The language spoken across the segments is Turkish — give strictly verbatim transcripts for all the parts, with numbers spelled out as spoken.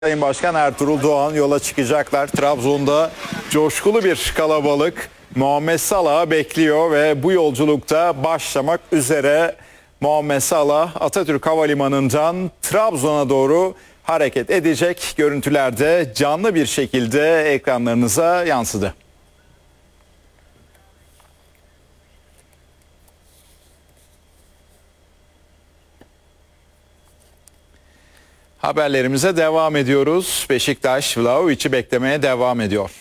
Sayın Başkan Ertuğrul Doğan yola çıkacaklar. Trabzon'da coşkulu bir kalabalık Muhammed Salah'ı bekliyor ve bu yolculukta başlamak üzere. Muhammed Salah Atatürk Havalimanı'ndan Trabzon'a doğru hareket edecek. Görüntülerde canlı bir şekilde ekranlarınıza yansıdı. Haberlerimize devam ediyoruz. Beşiktaş Vlahovic'i beklemeye devam ediyor.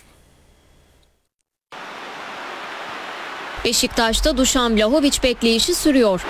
Beşiktaş'ta Dušan Vlahović bekleyişi sürüyor.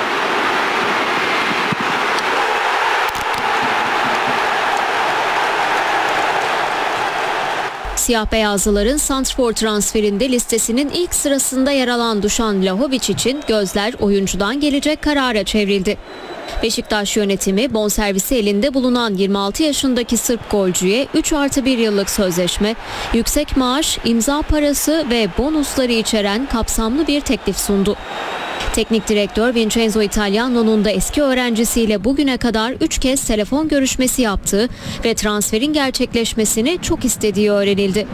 Siyah beyazlıların santrfor transferinde listesinin ilk sırasında yer alan Dušan Vlahović için gözler oyuncudan gelecek karara çevrildi. Beşiktaş yönetimi bonservisi elinde bulunan yirmi altı yaşındaki Sırp golcüye üç artı bir yıllık sözleşme, yüksek maaş, imza parası ve bonusları içeren kapsamlı bir teklif sundu. Teknik direktör Vincenzo Italiano'nun da eski öğrencisiyle bugüne kadar üç kez telefon görüşmesi yaptığı ve transferin gerçekleşmesini çok istediği öğrenildi.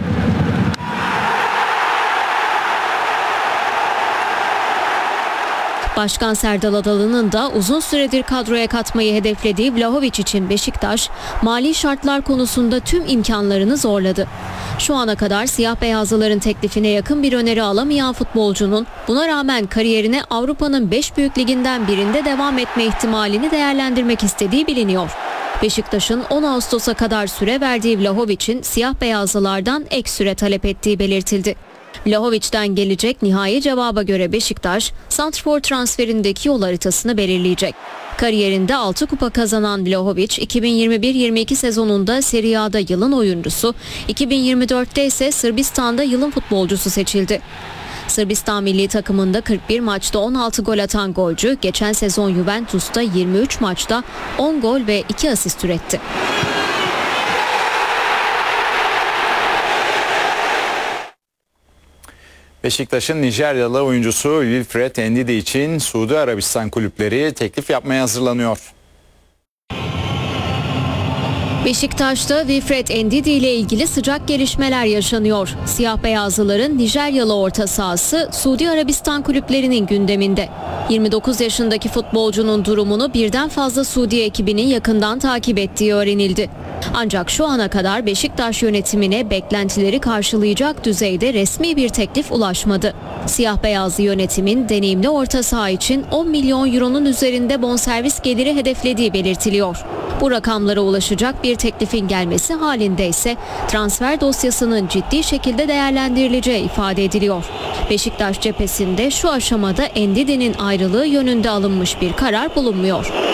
Başkan Serdal Adalı'nın da uzun süredir kadroya katmayı hedeflediği Vlahović için Beşiktaş, mali şartlar konusunda tüm imkanlarını zorladı. Şu ana kadar siyah beyazlıların teklifine yakın bir öneri alamayan futbolcunun buna rağmen kariyerine Avrupa'nın beş büyük liginden birinde devam etme ihtimalini değerlendirmek istediği biliniyor. Beşiktaş'ın on Ağustos'a kadar süre verdiği Vlahović'in siyah beyazlılardan ek süre talep ettiği belirtildi. Vlahović'ten gelecek nihai cevaba göre Beşiktaş, santrfor transferindeki yol haritasını belirleyecek. Kariyerinde altı kupa kazanan Vlahović, iki bin yirmi bir yirmi iki sezonunda Serie A'da yılın oyuncusu, iki bin yirmi dörtte ise Sırbistan'da yılın futbolcusu seçildi. Sırbistan milli takımında kırk bir maçta on altı gol atan golcü, geçen sezon Juventus'ta yirmi üç maçta on gol ve iki asist üretti. Beşiktaş'ın Nijeryalı oyuncusu Wilfred Ndidi için Suudi Arabistan kulüpleri teklif yapmaya hazırlanıyor. Beşiktaş'ta Wilfred Ndidi ile ilgili sıcak gelişmeler yaşanıyor. Siyah beyazlıların Nijeryalı orta sahası Suudi Arabistan kulüplerinin gündeminde. yirmi dokuz yaşındaki futbolcunun durumunu birden fazla Suudi ekibinin yakından takip ettiği öğrenildi. Ancak şu ana kadar Beşiktaş yönetimine beklentileri karşılayacak düzeyde resmi bir teklif ulaşmadı. Siyah beyazlı yönetimin deneyimli orta saha için on milyon euronun üzerinde bonservis geliri hedeflediği belirtiliyor. Bu rakamlara ulaşacak bir teklifin gelmesi halinde ise transfer dosyasının ciddi şekilde değerlendirileceği ifade ediliyor. Beşiktaş cephesinde şu aşamada Ndidi'nin ayrılığı yönünde alınmış bir karar bulunmuyor.